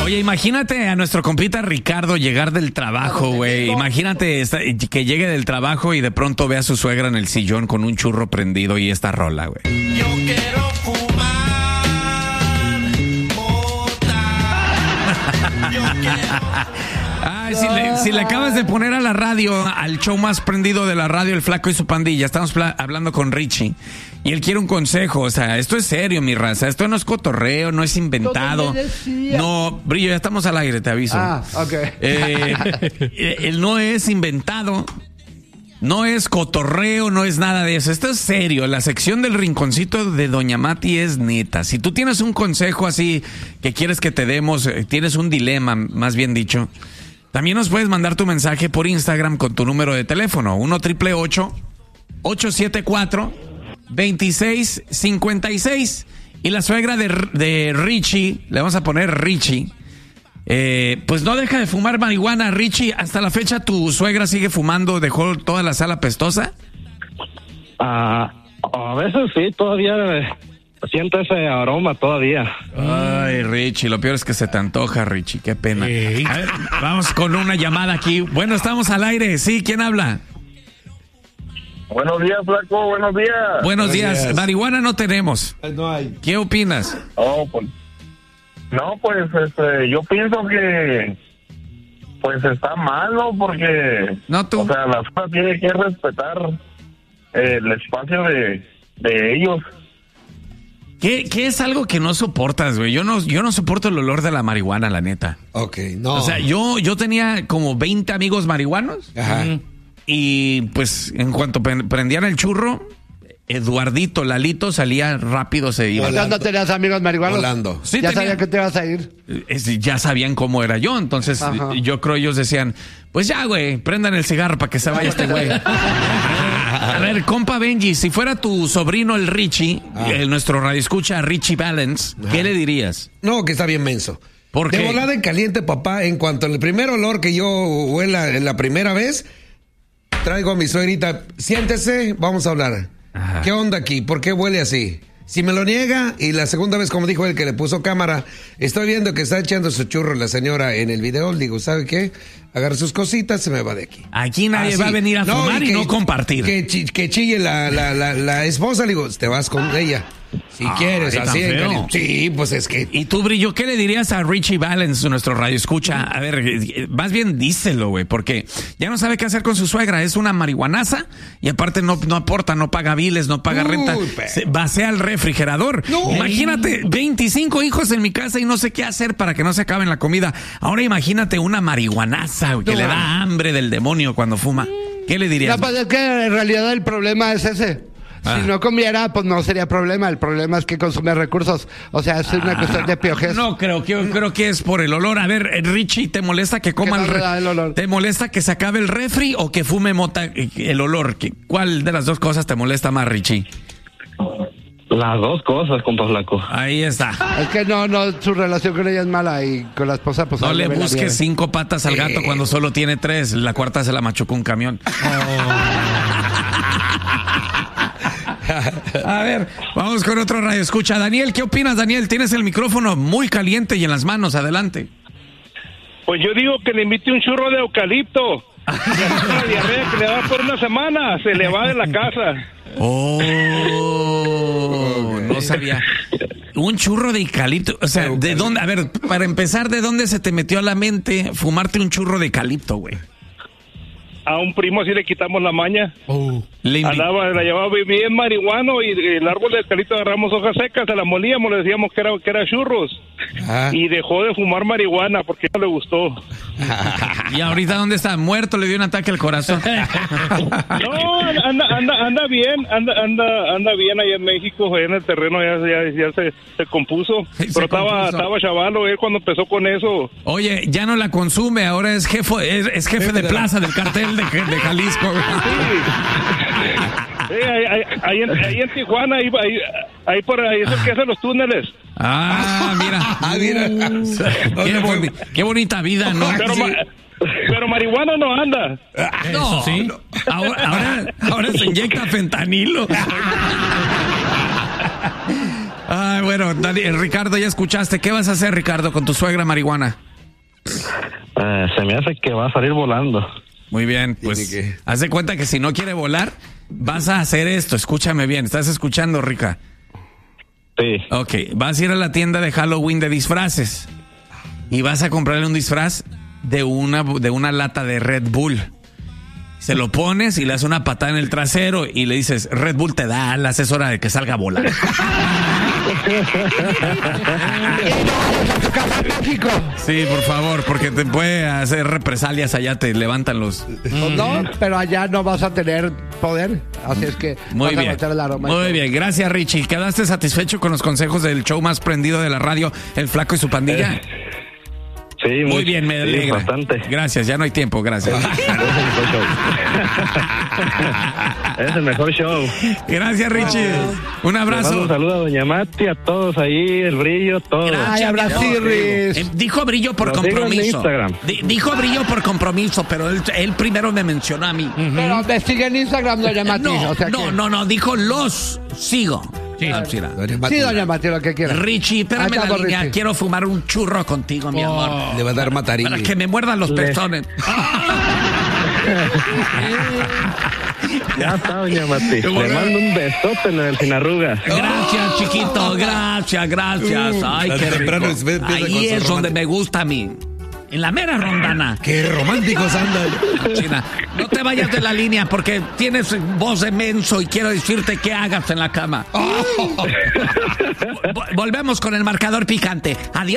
Oye, imagínate a nuestro compita Ricardo llegar del trabajo, güey. Imagínate que llegue del trabajo y de pronto ve a su suegra en el sillón con un churro prendido y esta rola, güey. Yo quiero fumar mota. Yo quiero... Ay, si le acabas de poner a la radio, al show más prendido de la radio, El Flaco y su Pandilla, estamos hablando con Richie y él quiere un consejo. O sea, esto es serio, mi raza. Esto no es cotorreo, no es inventado. No, Brillo, ya estamos al aire, te aviso. Ok. Él no es inventado, no es cotorreo, no es nada de eso. Esto es serio. La sección del rinconcito de Doña Mati es neta. Si tú tienes un consejo así que quieres que te demos, tienes un dilema, más bien dicho, también nos puedes mandar tu mensaje por Instagram con tu número de teléfono, 1-888-874-2656. Y la suegra de Richie, le vamos a poner Richie, pues no deja de fumar marihuana. Richie, hasta la fecha tu suegra sigue fumando, dejó toda la sala pestosa. A veces sí, todavía siento ese aroma todavía. Ay, Richie, lo peor es que se te antoja, Richie, qué pena. A ver, vamos con una llamada aquí. Bueno, estamos al aire, sí, ¿quién habla? Buenos días, Flaco, buenos días. Buenos días. Marihuana no tenemos. No hay. ¿Qué opinas? Oh, pues, no, pues yo pienso que pues está mal, ¿no? Porque No, tú. o sea, la zona tiene que respetar el espacio de ellos. ¿Qué es algo que no soportas, güey? Yo no soporto el olor de la marihuana, la neta. Ok, no. O sea, yo tenía como 20 amigos marihuanos. Ajá. Y pues en cuanto prendían el churro, Eduardito, Lalito salía rápido, se iba. Hola. ¿No tenías amigos marihuanos? Volando. Sí, Ya tenía. sabía que te ibas a ir. Ya sabían cómo era yo, entonces Ajá. yo creo ellos decían, pues ya, güey, prendan el cigarro para que se vaya este güey. A ver, compa Benji, si fuera tu sobrino el Richie, nuestro radioescucha Richie Valens, ¿qué le dirías? No, que está bien menso. ¿Por De qué? volada en caliente, papá, en cuanto al primer olor que yo huela en la primera vez, traigo a mi suegrita, siéntese, vamos a hablar. Ajá. ¿Qué onda aquí? ¿Por qué huele así? Si me lo niega, y la segunda vez, como dijo él, que le puso cámara, estoy viendo que está echando su churro la señora en el video, le digo, ¿sabe qué? Agarra sus cositas, se me va de aquí. Aquí nadie va a venir a fumar y no compartir. Que chille la esposa, le digo, te vas con ella. Si quieres, tan así en feo. caliente. Sí, pues es que... Y tú, Brillo, ¿qué le dirías a Richie Valens, nuestro radioescucha? A ver, más bien díselo, güey, porque ya no sabe qué hacer con su suegra. Es una marihuanaza y aparte no aporta, no paga biles, no paga renta. Vacía el refrigerador. No. Imagínate, 25 hijos en mi casa y no sé qué hacer para que no se acaben la comida. Ahora imagínate una marihuanaza, güey, que le da hambre del demonio cuando fuma. ¿Qué le dirías? No, pues es que en realidad el problema es ese. Si no comiera, pues no sería problema. El problema es que consume recursos. O sea, es una cuestión de piojez. No, creo que es por el olor. A ver, Richie, ¿te molesta que coma el olor? ¿Te molesta que se acabe el refri o que fume mota el olor? ¿Cuál de las dos cosas te molesta más, Richie? Las dos cosas, compa Flaco. Ahí está. Es que no, su relación con ella es mala y con la esposa, pues... No ahí le ve la busques nieve. 5 patas al gato cuando solo tiene 3. La cuarta se la machucó un camión. A ver, vamos con otro radio. Escucha, Daniel, ¿qué opinas, Daniel? Tienes el micrófono muy caliente y en las manos. Adelante. Pues yo digo que le invite un churro de eucalipto. La diarrea que le da por una semana, se le va de la casa. Oh, no sabía. Un churro de eucalipto. O sea, ¿de dónde? A ver, para empezar, ¿de dónde se te metió a la mente fumarte un churro de eucalipto, güey? A un primo así le quitamos la maña. La llevaba bien marihuano y el árbol de eucalipto agarramos hojas secas, se las molíamos, le decíamos que era churros. Y dejó de fumar marihuana porque no le gustó. ¿Y ahorita dónde está? ¿Muerto? ¿Le dio un ataque al corazón? No, anda bien, anda bien allá en México, allá en el terreno ya se compuso. Pero estaba chavalo él cuando empezó con eso. Oye, ya no la consume, ahora es jefe de plaza del cartel de Jalisco. Sí, ahí en Tijuana, ahí por ahí es el que hace los túneles. Mira. Qué bonita vida, ¿no? Pero marihuana no anda. No, sí. Ahora se inyecta fentanilo. Ay, bueno, Ricardo, ya escuchaste. ¿Qué vas a hacer, Ricardo, con tu suegra marihuana? Se me hace que va a salir volando. Muy bien, pues haz de cuenta que si no quiere volar, vas a hacer esto. Escúchame bien, ¿estás escuchando, Rica? Sí. Ok, vas a ir a la tienda de Halloween de disfraces y vas a comprarle un disfraz de una lata de Red Bull. Se lo pones y le haces una patada en el trasero y le dices, Red Bull te da alas, es hora de que salga a volar. Sí, por favor, porque te puede hacer represalias allá, te levantan los... No, pero allá no vas a tener poder, así es que muy vas bien, a meter el aroma. muy bien, gracias Richie. ¿Quedaste satisfecho con los consejos del show más prendido de la radio, El Flaco y su pandilla? Sí, muy bien, me alegra. Bastante. Gracias, ya no hay tiempo, gracias. Es el mejor show. Gracias, Richie. Un abrazo. Un saludo a Doña Mati, a todos ahí, el Brillo, todo. Ay, Abracirris. Dijo Brillo por compromiso. Dijo Brillo por compromiso, pero él primero me mencionó a mí. Pero me sigue en Instagram, Doña Mati. No, dijo los sigo. Sí, Doña Mati, lo que quiera. Richie, espérame la línea. Richie. Quiero fumar un churro contigo, mi amor. Le va a dar matarile. Para que me muerdan los pezones. Ya está, Doña Mati. Le mando un besote sin arrugas. Gracias, chiquito. Gracias. Ay, qué rico. Ahí es donde me gusta a mí. En la mera rondana. ¡Qué románticos andan! China, no te vayas de la línea porque tienes voz de menso y quiero decirte qué hagas en la cama. Volvemos con el marcador picante. Adiós.